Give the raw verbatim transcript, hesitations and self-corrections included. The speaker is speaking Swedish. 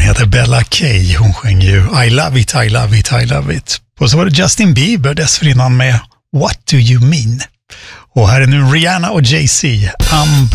heter Bella Kay. Hon sjöng ju I love it, I love it, I love it. Och så var det Justin Bieber dessförinnan med What do you mean? Och här är nu Rihanna och Jay-Z, Umbrella.